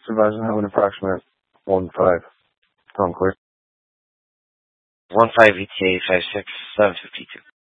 advising have an approximate 1-5. Sound clear? 15 ETA 56752.